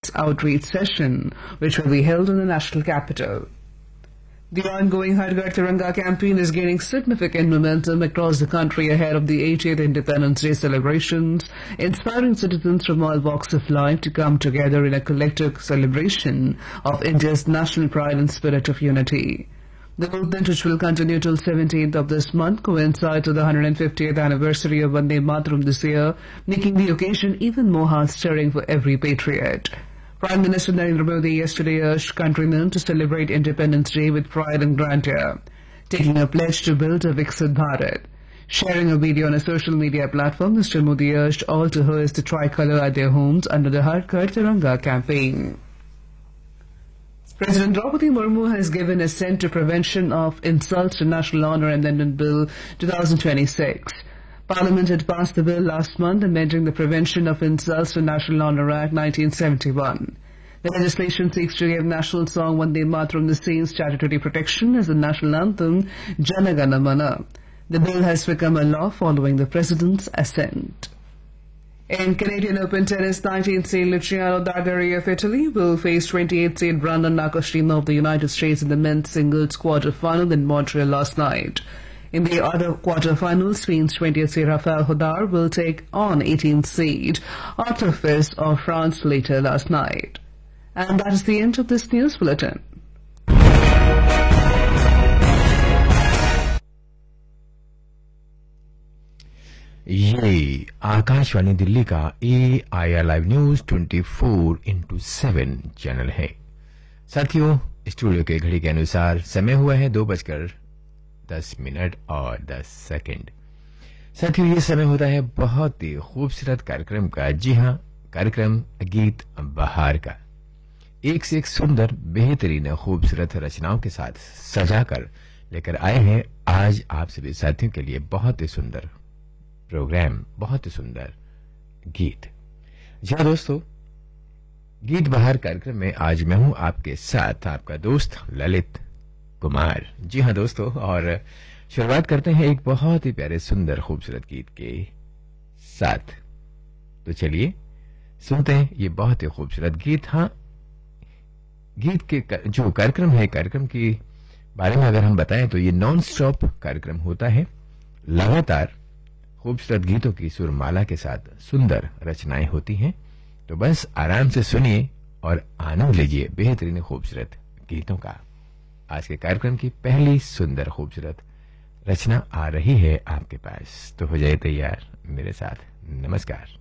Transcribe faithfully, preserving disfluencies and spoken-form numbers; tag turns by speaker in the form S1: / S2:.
S1: its outreach session, which will be held in the national capital. The ongoing Har Ghar Tiranga campaign is gaining significant momentum across the country ahead of the eightieth Independence Day celebrations, inspiring citizens from all walks of life to come together in a collective celebration of India's national pride and spirit of unity. The movement, which will continue till seventeenth of this month, coincides with the one hundred fiftieth anniversary of Vande Mataram this year, making the occasion even more heart-stirring for every patriot. Prime Minister Narendra Modi yesterday urged countrymen to celebrate Independence Day with pride and grandeur, taking a pledge to build a Viksit Bharat. Sharing a video on a social media platform, Mister Modi urged all to hoist the tricolour at their homes under the Har Ghar Tiranga campaign. President Draupadi Murmu has given assent to Prevention of Insults to National Honour Amendment Bill twenty twenty-six. Parliament had passed the bill last month, amending the Prevention of Insults to National Honour Act nineteen seventy-one. The legislation seeks to give national song Vande Mataram the same statutory protection as the national anthem Jana Gana Mana. The bill has become a law following the President's assent. In Canadian Open Tennis, nineteenth seed Luciano Dagari of Italy will face twenty-eighth seed Brandon Nakashima of the United States in the men's singles quarter-final in Montreal last night. In the other quarter-finals, Spain's twentieth seed Rafael Hodar will take on eighteenth seed Arthur Fils of France later last night. And that is the end of this news bulletin.
S2: ये आकाशवाणी दिल्ली का ए I R live news twenty four into seven channel है। साथियों, studio के घड़ी के अनुसार समय हुआ है दो बजकर दस मिनट और दस सेकंड। साथियों, ये समय होता है बहुत ही खूबसूरत कार्यक्रम का। जी हां, कार्यक्रम गीत बहार का एक से एक सुंदर बेहतरीन खूबसूरत रचनाओं के साथ सजाकर लेकर आए हैं आज आप सभी साथियों के लिए बहुत ही सुंदर प्रोग्राम, बहुत ही सुंदर गीत। जी हां दोस्तों, गीत बहार कार्यक्रम में आज मैं हूं आपके साथ, आपका दोस्त ललित कुमार। जी हां दोस्तों, और शुरुआत करते हैं एक बहुत ही प्यारे सुंदर खूबसूरत गीत के साथ। तो चलिए सुनते हैं ये बहुत ही खूबसूरत गीत। हाँ, गीत के जो कार्यक्रम है, कार्यक्रम के बारे में अगर हम बताएं तो ये नॉन स्टॉप कार्यक्रम होता है। लगातार खूबसूरत गीतों की सुरमाला के साथ सुंदर रचनाएं होती हैं। तो बस आराम से सुनिए और आनंद लीजिए बेहतरीन खूबसूरत गीतों का। आज के कार्यक्रम की पहली सुंदर खूबसूरत रचना आ रही है आपके पास, तो हो जाए तैयार मेरे साथ। नमस्कार।